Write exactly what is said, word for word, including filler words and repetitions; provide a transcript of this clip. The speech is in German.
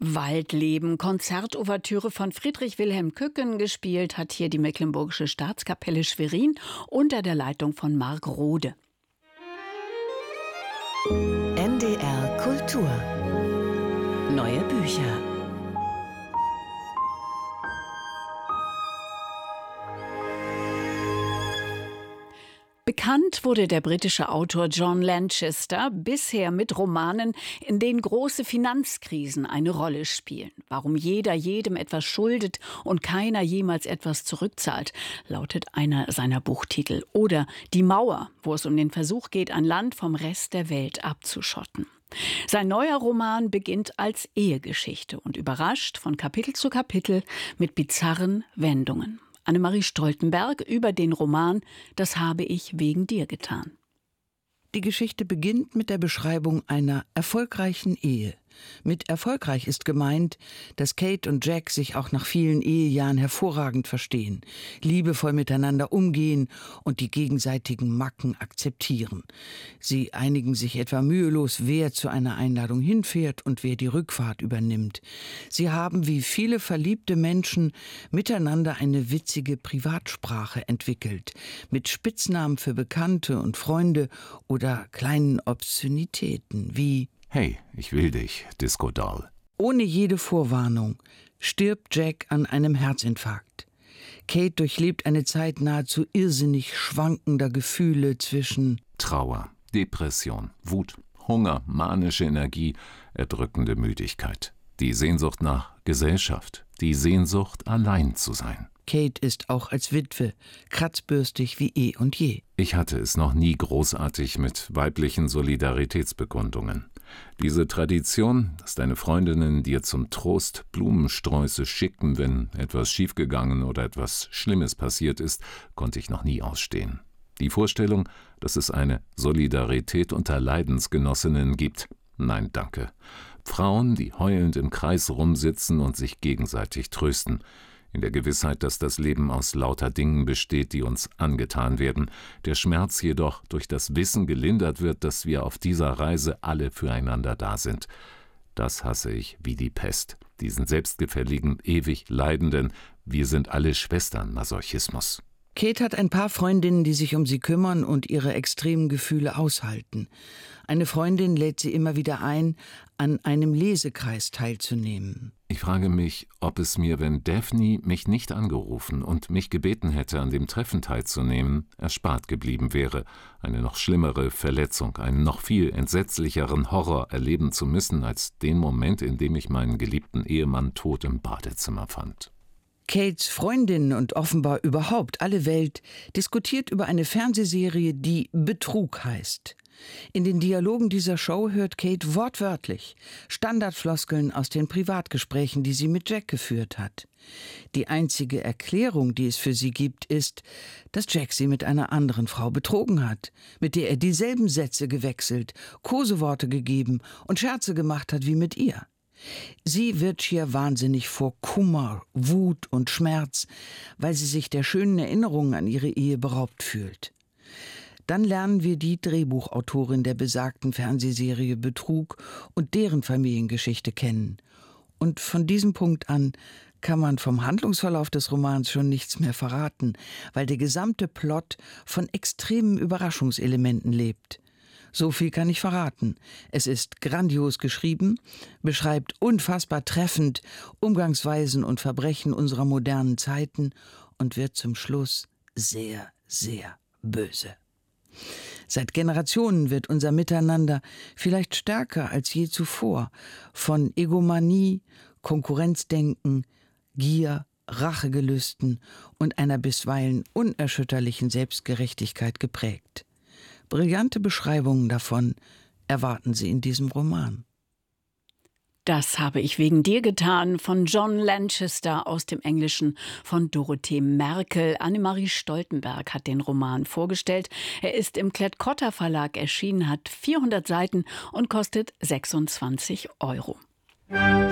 Waldleben, Konzertouvertüre von Friedrich Wilhelm Kücken, gespielt hat hier die Mecklenburgische Staatskapelle Schwerin unter der Leitung von Marc Rode. N D R Kultur. Neue Bücher. Bekannt wurde der britische Autor John Lanchester bisher mit Romanen, in denen große Finanzkrisen eine Rolle spielen. Warum jeder jedem etwas schuldet und keiner jemals etwas zurückzahlt, lautet einer seiner Buchtitel. Oder Die Mauer, wo es um den Versuch geht, ein Land vom Rest der Welt abzuschotten. Sein neuer Roman beginnt als Ehegeschichte und überrascht von Kapitel zu Kapitel mit bizarren Wendungen. Annemarie Stoltenberg über den Roman »Das habe ich wegen dir getan«. Die Geschichte beginnt mit der Beschreibung einer erfolgreichen Ehe. Mit erfolgreich ist gemeint, dass Kate und Jack sich auch nach vielen Ehejahren hervorragend verstehen, liebevoll miteinander umgehen und die gegenseitigen Macken akzeptieren. Sie einigen sich etwa mühelos, wer zu einer Einladung hinfährt und wer die Rückfahrt übernimmt. Sie haben, wie viele verliebte Menschen, miteinander eine witzige Privatsprache entwickelt, mit Spitznamen für Bekannte und Freunde oder kleinen Obszönitäten wie »Hey, ich will dich, Disco Doll«. Ohne jede Vorwarnung stirbt Jack an einem Herzinfarkt. Kate durchlebt eine Zeit nahezu irrsinnig schwankender Gefühle zwischen Trauer, Depression, Wut, Hunger, manische Energie, erdrückende Müdigkeit. Die Sehnsucht nach Gesellschaft, die Sehnsucht, allein zu sein. Kate ist auch als Witwe kratzbürstig wie eh und je. Ich hatte es noch nie großartig mit weiblichen Solidaritätsbekundungen. Diese Tradition, dass deine Freundinnen dir zum Trost Blumensträuße schicken, wenn etwas schiefgegangen oder etwas Schlimmes passiert ist, konnte ich noch nie ausstehen. Die Vorstellung, dass es eine Solidarität unter Leidensgenossinnen gibt, nein, danke. Frauen, die heulend im Kreis rumsitzen und sich gegenseitig trösten, in der Gewissheit, dass das Leben aus lauter Dingen besteht, die uns angetan werden, der Schmerz jedoch durch das Wissen gelindert wird, dass wir auf dieser Reise alle füreinander da sind. Das hasse ich wie die Pest, diesen selbstgefälligen, ewig leidenden Wir sind alle Schwestern-Masochismus. Kate hat ein paar Freundinnen, die sich um sie kümmern und ihre extremen Gefühle aushalten. Eine Freundin lädt sie immer wieder ein, an einem Lesekreis teilzunehmen. Ich frage mich, ob es mir, wenn Daphne mich nicht angerufen und mich gebeten hätte, an dem Treffen teilzunehmen, erspart geblieben wäre, eine noch schlimmere Verletzung, einen noch viel entsetzlicheren Horror erleben zu müssen, als den Moment, in dem ich meinen geliebten Ehemann tot im Badezimmer fand. Kates Freundinnen und offenbar überhaupt alle Welt diskutiert über eine Fernsehserie, die Betrug heißt. In den Dialogen dieser Show hört Kate wortwörtlich Standardfloskeln aus den Privatgesprächen, die sie mit Jack geführt hat. Die einzige Erklärung, die es für sie gibt, ist, dass Jack sie mit einer anderen Frau betrogen hat, mit der er dieselben Sätze gewechselt, Koseworte gegeben und Scherze gemacht hat wie mit ihr. Sie wird schier wahnsinnig vor Kummer, Wut und Schmerz, weil sie sich der schönen Erinnerungen an ihre Ehe beraubt fühlt. Dann lernen wir die Drehbuchautorin der besagten Fernsehserie Betrug und deren Familiengeschichte kennen. Und von diesem Punkt an kann man vom Handlungsverlauf des Romans schon nichts mehr verraten, weil der gesamte Plot von extremen Überraschungselementen lebt. So viel kann ich verraten. Es ist grandios geschrieben, beschreibt unfassbar treffend Umgangsweisen und Verbrechen unserer modernen Zeiten und wird zum Schluss sehr, sehr böse. Seit Generationen wird unser Miteinander vielleicht stärker als je zuvor von Egomanie, Konkurrenzdenken, Gier, Rachegelüsten und einer bisweilen unerschütterlichen Selbstgerechtigkeit geprägt. Brillante Beschreibungen davon erwarten Sie in diesem Roman. »Das habe ich wegen dir getan« von John Lanchester aus dem Englischen von Dorothee Merkel. Annemarie Stoltenberg hat den Roman vorgestellt. Er ist im Klett-Cotta Verlag erschienen, hat vierhundert Seiten und kostet sechsundzwanzig Euro.